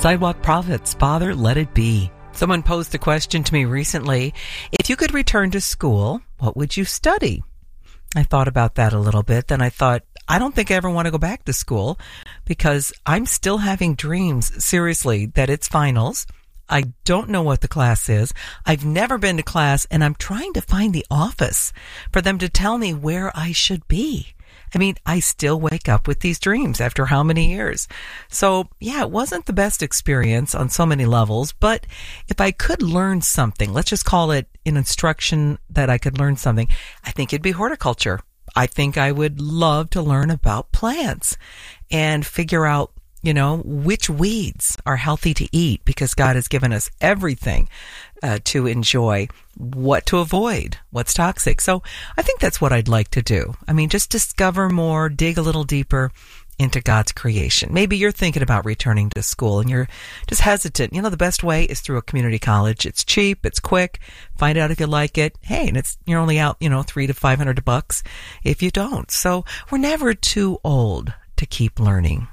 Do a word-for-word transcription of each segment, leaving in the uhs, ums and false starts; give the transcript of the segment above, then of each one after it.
Sidewalk Prophets, Father, Let It Be. Someone posed a question to me recently. If you could return to school, what would you study? I thought about that a little bit. Then I thought, I don't think I ever want to go back to school because I'm still having dreams, seriously, that it's finals. I don't know what the class is. I've never been to class, and I'm trying to find the office for them to tell me where I should be. I mean, I still wake up with these dreams after how many years? So, yeah, it wasn't the best experience on so many levels, but if I could learn something, let's just call it an instruction that I could learn something, I think it'd be horticulture. I think I would love to learn about plants and figure out, you know, which weeds are healthy to eat because God has given us everything uh, to enjoy, what to avoid, what's toxic. So I think that's what I'd like to do. I mean, just discover more, dig a little deeper into God's creation. Maybe you're thinking about returning to school and you're just hesitant. You know, the best way is through a community college. It's cheap, it's quick. Find out if you like it. Hey, and it's you're only out, you know, three to five hundred bucks if you don't. So we're never too old to keep learning.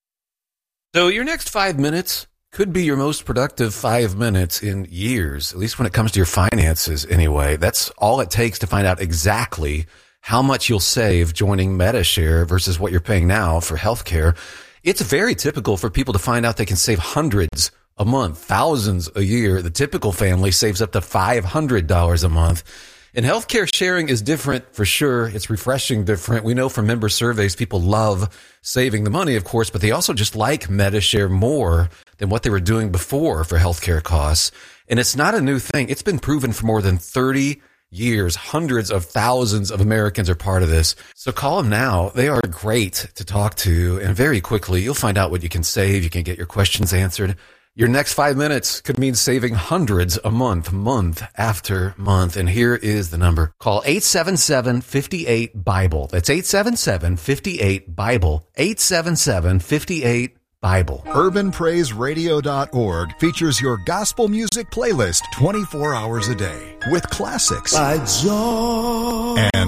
So your next five minutes could be your most productive five minutes in years, at least when it comes to your finances anyway. That's all it takes to find out exactly how much you'll save joining Medi-Share versus what you're paying now for healthcare. It's very typical for people to find out they can save hundreds a month, thousands a year. The typical family saves up to five hundred dollars a month. And healthcare sharing is different for sure. It's refreshing different. We know from member surveys, people love saving the money, of course, but they also just like Medi-Share more than what they were doing before for healthcare costs. And it's not a new thing. It's been proven for more than thirty years. Hundreds of thousands of Americans are part of this. So call them now. They are great to talk to. And very quickly, you'll find out what you can save. You can get your questions answered. Your next five minutes could mean saving hundreds a month, month after month. And here is the number. Call eight seven seven, five eight, BIBLE. That's eight seven seven, five eight, BIBLE. eight seven seven, five eight, BIBLE. urban praise radio dot org features your gospel music playlist twenty-four hours a day with classics by joy and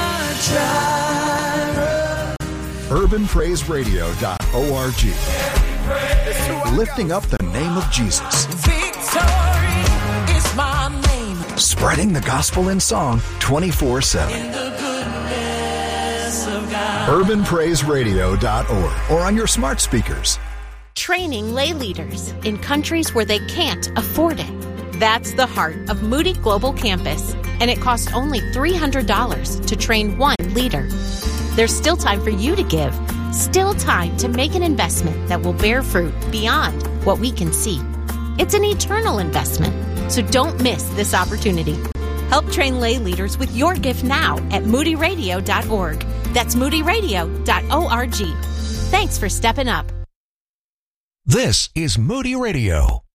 urban praise radio dot org. Lifting up the name of Jesus. victory is my name. Spreading the gospel in song twenty-four seven. In the goodness of God. urban praise radio dot org or on your smart speakers. Training lay leaders in countries where they can't afford it. That's the heart of Moody Global Campus, and it costs only three hundred dollars to train one leader. There's still time for you to give. Still time to make an investment that will bear fruit beyond what we can see. It's an eternal investment, so don't miss this opportunity. Help train lay leaders with your gift now at moody radio dot org. That's moody radio dot org. Thanks for stepping up. This is Moody Radio.